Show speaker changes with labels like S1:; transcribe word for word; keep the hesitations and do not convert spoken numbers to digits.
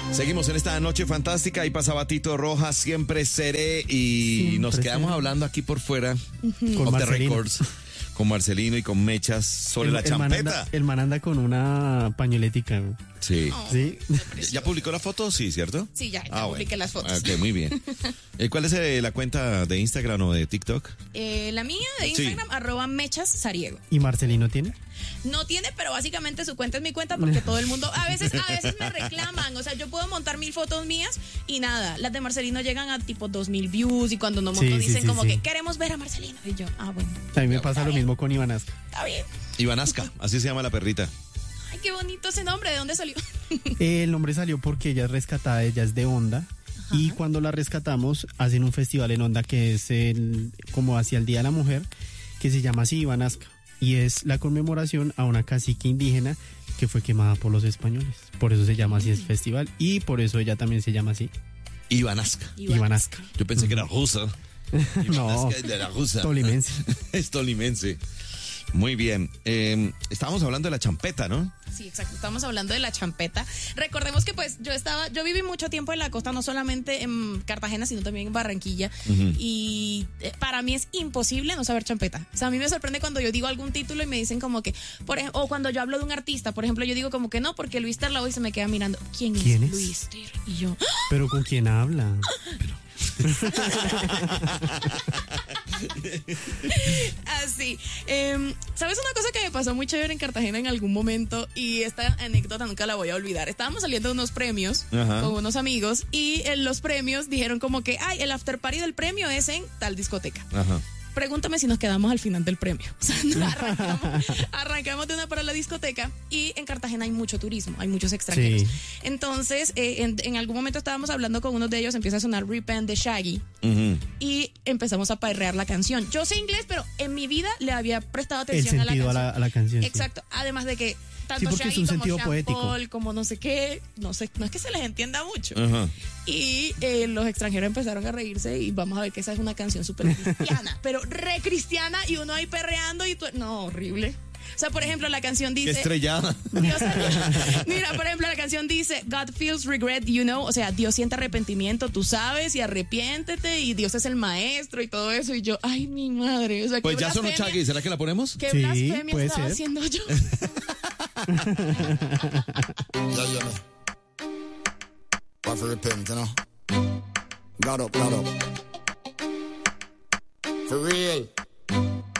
S1: Seguimos en esta noche fantástica y pasaba Tito Rojas, siempre seré, y
S2: Siempre
S1: nos quedamos
S2: seré.
S1: hablando aquí por fuera
S2: Con
S1: of the
S2: Marcelino.
S1: records, con Marcelino y con Mechas sobre
S2: El-
S1: la
S2: el man
S1: champeta.
S2: anda- el man anda con una pañoletica.
S1: Sí.
S2: ¿Sí?
S1: ¿Ya publicó la foto? Sí, ¿cierto?
S3: Sí, ya, ya
S1: Ah,
S3: publiqué
S1: bueno.
S3: las fotos.
S1: Ok, muy bien. Eh, ¿Cuál es eh, la cuenta de Instagram o de TikTok?
S3: Eh, la mía de
S1: Sí.
S3: Instagram, arroba mechas sariego.
S2: ¿Y Marcelino tiene?
S3: No tiene, pero básicamente su cuenta es mi cuenta porque todo el mundo, a veces, a veces me reclaman. O sea, yo puedo montar mil fotos mías y nada, las de Marcelino llegan a tipo dos mil views y cuando no monto
S2: Sí, sí,
S3: dicen
S2: sí,
S3: como
S2: sí.
S3: que queremos ver a Marcelino. Y yo, ah, bueno,
S2: A mí me pasa lo mismo con Iván Asca.
S3: está bien.
S1: Ivanasca, así se llama la perrita.
S3: Ay, qué bonito ese nombre, ¿de dónde salió?
S2: El nombre salió porque ella es rescatada, ella es de Honda. Y cuando la rescatamos, hacen un festival en Honda que es el, como hacia el Día de la Mujer, que se llama así Iván Asca. Y es la conmemoración a una cacique indígena que fue quemada por los españoles. Por eso se llama así el festival. Y por eso ella también se llama así,
S1: Ivanasca.
S2: Iván Asca.
S1: Yo pensé que era rusa.
S2: No,
S1: Ivanasca es de la rusa.
S2: tolimense.
S1: Es tolimense. Muy bien. Eh, estábamos hablando de la champeta, ¿no?
S3: Sí, exacto. Estamos hablando de la champeta. Recordemos que pues yo estaba, yo viví mucho tiempo en la costa, no solamente en Cartagena, sino también en Barranquilla. Y eh, para mí es imposible no saber champeta. O sea, a mí me sorprende cuando yo digo algún título y me dicen como que, por ejemplo, o cuando yo hablo de un artista, por ejemplo, yo digo como que no, porque Luis Terlao y se me queda mirando. ¿Quién,
S2: ¿Quién
S3: es
S2: es?
S3: Luis Ter? Y yo, ¡ah!
S2: Pero ¿con quién habla?
S3: Así. Eh, ¿Sabes una cosa que me pasó muy chévere en Cartagena en algún momento? Y esta anécdota nunca la voy a olvidar. Estábamos saliendo de unos premios
S1: Ajá.
S3: con unos amigos y en los premios dijeron como que, ay, el after party del premio es en tal discoteca.
S1: Ajá.
S3: Pregúntame si nos quedamos al final del premio. O sea, no, arrancamos, arrancamos de una para la discoteca y en Cartagena hay mucho turismo, hay muchos extranjeros.
S2: Sí.
S3: Entonces, eh, en, en algún momento estábamos hablando con uno de ellos, empieza a sonar Repent de Shaggy
S1: Ujú.
S3: y empezamos a perrear la canción. Yo sé inglés, pero en mi vida le había prestado
S2: El
S3: atención a la
S2: sentido a
S3: canción.
S2: la, a la canción. sí.
S3: Exacto, además de que tanto
S2: Sí, porque es
S3: Shaggy
S2: un
S3: como
S2: sentido
S3: Sean
S2: poético.
S3: Paul, como no sé qué, no sé, no es que se les entienda mucho.
S1: Ajá.
S3: Y eh, los extranjeros empezaron a reírse y vamos a ver que esa es una canción súper cristiana, pero re cristiana y uno ahí perreando y tú, no, horrible. O sea, por ejemplo, la canción
S1: Qué
S3: dice...
S1: estrellada.
S3: Dios, mira, por ejemplo, la canción dice God feels regret, you know, o sea, Dios siente arrepentimiento, tú sabes, y arrepiéntete, y Dios es el maestro y todo eso, y yo, ay, mi madre, o sea,
S1: Pues
S3: qué
S1: ya sonó
S3: blasfemia-
S1: Chaggy, ¿será que la ponemos?
S3: ¿Qué
S2: Sí,
S3: blasfemia
S2: puede
S3: estaba
S2: ser.
S3: haciendo yo?
S4: Yeah, yeah, man. Want to repent, you know? God up, God up. For real.